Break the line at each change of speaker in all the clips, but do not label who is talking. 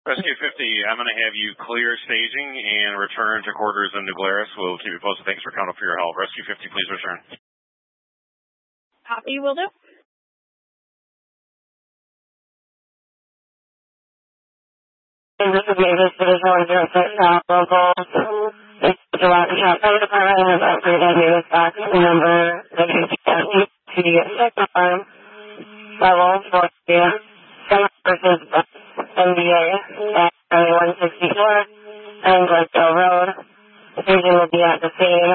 Rescue 50, I'm going to have you clear staging and return to quarters in New Glarus. We'll keep you posted. Thanks for coming up for your help. Rescue 50, please return.
Copy, will do.
This is Mavis, Division 106, local. It's the Fire Department has upgraded Mavis box number to the second farm level for the Senate versus NBA at Highway 164 and Glenville Road. The station will be at the same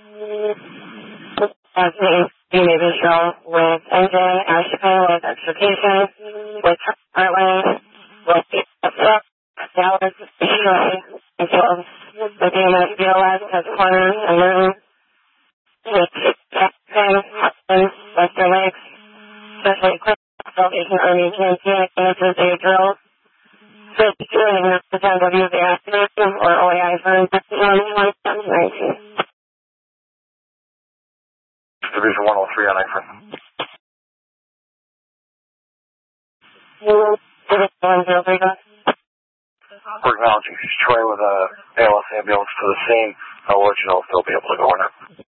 as the Mavis show with NJ, Ashton with Extrication, with Heartland, with Dallas, Chile, until the DMS BLS has corners and moon, with Jackson, Hudson, Western Lakes, especially equipped Salvation Army GNC NSSA drills. So if you're doing the time of use the activation or OAI for investigation, 1719.
Division 103 on Ifrin.
Division 103, go.
We're acknowledging Troy with a ALS ambulance to the scene. I'll let you know if they'll be able to go in there.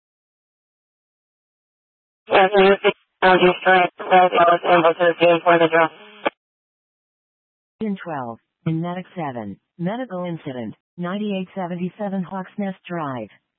Yes, and you see Troy with ALS ambulance to the scene for the drill.
In 12, in Medic 7, medical incident, 9877 Hawks Nest Drive.